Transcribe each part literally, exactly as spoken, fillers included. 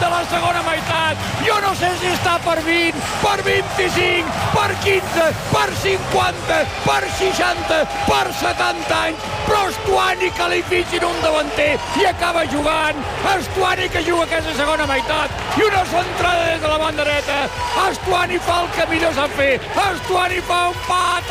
de la segona meitat. Jo no sé si està per vint, per vint-i-cinc, per quinze, per cinquanta, per seixanta, per setanta anys, però Stuani que li fitxin un davanter i acaba jugant. Stuani que juga aquesta segona meitat i una centrada des de la banda dreta. Stuani fa el que millor sap fer. Stuani fa un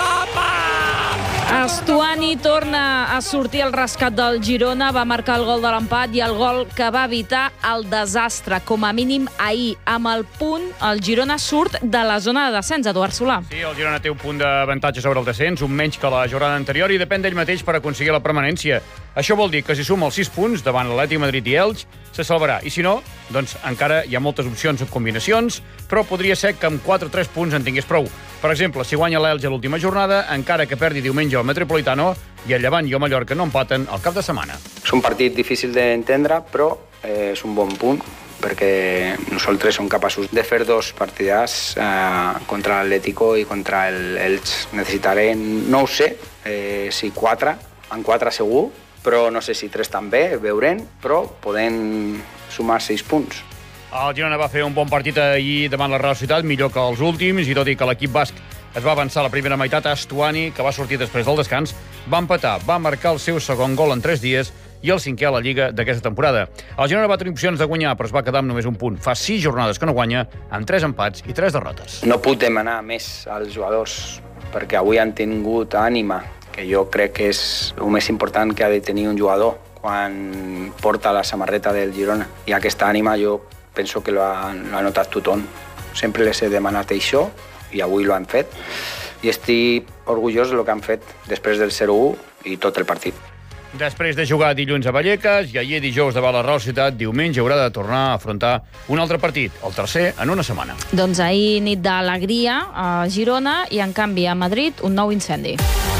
patapam! Stuani torna a sortir al rescat del Girona, va marcar el gol de l'empat i el gol que va evitar el desastre, com a mínim ahir. Amb el punt, el Girona surt de la zona de descens, Eduard Solà. Sí, el Girona té un punt d'avantatge sobre el descens, un menys que la jornada anterior, i depèn d'ell mateix per aconseguir la permanència. Això vol dir que si suma els sis punts davant l'Atlètic Madrid i Elx, se salvarà. I si no, doncs encara hi ha moltes opcions en combinacions, però podria ser que amb quatre o tres punts en tingués prou. Per exemple, si guanya l'Elx a l'última jornada, encara que perdi diumenge al Metropolitano, i el Llevant i el Mallorca no empaten al cap de setmana. És un partit difícil d'entendre, però eh, és un bon punt, perquè nosaltres som capaços de fer dos partidars eh, contra l'Atlético i contra l'Elx. Necessitarem, no ho sé, eh, si quatre, en quatre segur, però no sé si tres també, veurem, però podem sumar sis punts. El Girona va fer un bon partit ahir davant la Real Societat, millor que els últims, i tot i que l'equip basc es va avançar a la primera meitat, Stuani, que va sortir després del descans, va empatar, va marcar el seu segon gol en tres dies i el cinquè a la Lliga d'aquesta temporada. El Girona va tenir opcions de guanyar, però es va quedar amb només un punt. Fa sis jornades que no guanya, amb tres empats i tres derrotes. No puc demanar més als jugadors, perquè avui han tingut ànima, que jo crec que és el més important que ha de tenir un jugador quan porta la samarreta del Girona. I aquesta ànima jo penso que l'ha notat tothom. Sempre les he demanat això i avui l'han fet. I estic orgullós del que han fet després del zero u i tot el partit. Després de jugar dilluns a Vallecas i ahir dijous davant la Real Societat, diumenge haurà de tornar a afrontar un altre partit, el tercer en una setmana. Doncs ahir nit d'alegria a Girona i, en canvi, a Madrid, un nou incendi.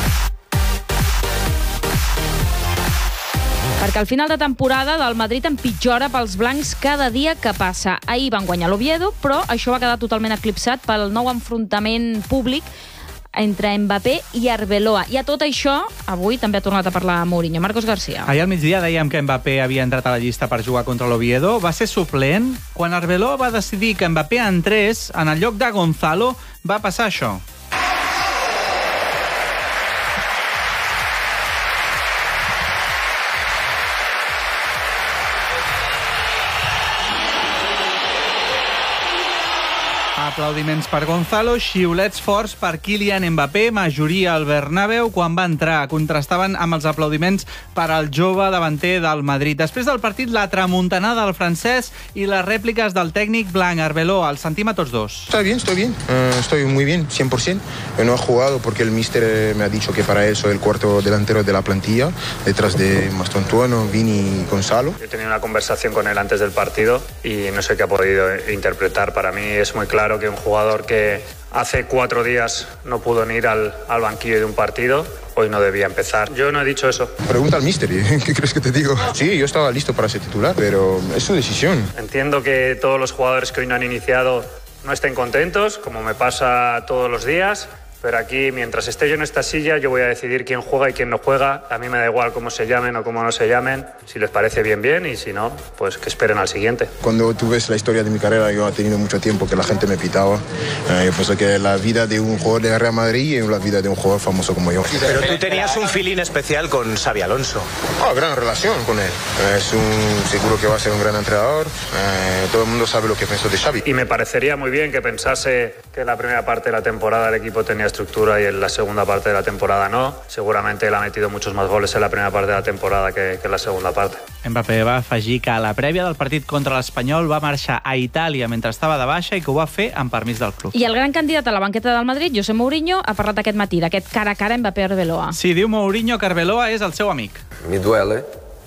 Perquè al final de temporada del Madrid empitjora pels blancs cada dia que passa. Ahir van guanyar l'Oviedo, però això va quedar totalment eclipsat pel nou enfrontament públic entre Mbappé i Arbeloa. I a tot això, avui també ha tornat a parlar Mourinho. Marcos García. Ahir al migdia dèiem que Mbappé havia entrat a la llista per jugar contra l'Oviedo. Va ser suplent. Quan Arbeloa va decidir que Mbappé entrés, en el lloc de Gonzalo, va passar això. Aplaudiments per Gonzalo, xiulets forts per Kylian Mbappé, majoria al Bernabéu quan va entrar. Contrastaven amb els aplaudiments per al jove davanter del Madrid. Després del partit, la tramuntanada del francès i les rèpliques del tècnic blanc. Arbeloa, el sentim a tots dos. Estoy bien, estoy bien. Uh, estoy muy bien, cien por ciento. No he jugado porque el míster me ha dicho que para él soy el cuarto delantero de la plantilla, detrás de Mastantuono, Vini y Gonzalo. He tenido una conversación con él antes del partido y no sé qué ha podido interpretar. Para mí es muy claro que un jugador que hace cuatro días no pudo ni ir al, al banquillo de un partido, hoy no debía empezar. Yo no he dicho eso. Pregunta al míster, ¿qué crees que te digo? Sí, yo estaba listo para ser titular, pero es su decisión. Entiendo que todos los jugadores que hoy no han iniciado no estén contentos, como me pasa todos los días, pero aquí, mientras esté yo en esta silla, yo voy a decidir quién juega y quién no juega. A mí me da igual cómo se llamen o cómo no se llamen. Si les parece bien, bien, y si no, pues que esperen al siguiente. Cuando tú ves la historia de mi carrera, yo he tenido mucho tiempo que la gente me pitaba. Eh, yo pienso que la vida de un jugador de Real Madrid es la vida de un jugador famoso como yo. Pero tú tenías un feeling especial con Xabi Alonso. Oh, gran relación con él. Es un, seguro que va a ser un gran entrenador. Eh, todo el mundo sabe lo que pienso de Xabi. Y me parecería muy bien que pensase que en la primera parte de la temporada el equipo tenía estructura y en la segunda parte de la temporada no. Seguramente él ha metido muchos más goles en la primera parte de la temporada que, que en la segunda parte. Mbappé va afegir que a la prèvia del partit contra l'Espanyol va marxar a Itàlia mentre estava de baixa i que ho va fer amb permís del club. I el gran candidat a la banqueta del Madrid, José Mourinho, ha parlat aquest matí d'aquest cara a cara Mbappé-Arbeloa. Sí, diu Mourinho que Arbeloa és el seu amic. Me duele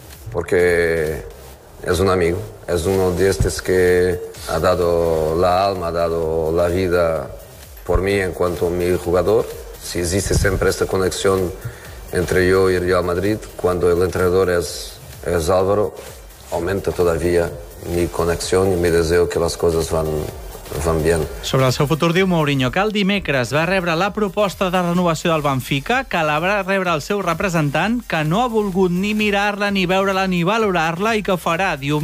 porque es un amigo, es uno de estos que ha dado la alma, ha dado la vida por mí en cuanto a mi jugador. Si existe siempre esta conexión entre yo y Real Madrid, cuando el entrenador es, es Álvaro, aumenta todavía mi conexión y mi deseo que las cosas van, van bien. Sobre el seu futur diu Mourinho que el dimecres va rebre la proposta de renovació del Benfica, que la va rebre el seu representant, que no ha volgut ni mirar-la, ni veure-la, ni valorar-la i que farà, diu